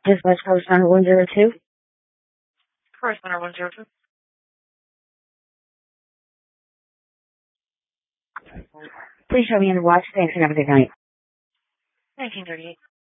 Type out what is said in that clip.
Dispatch post number 102. First number 102. Please show me in the watch. Thanks and have a good night. 1938.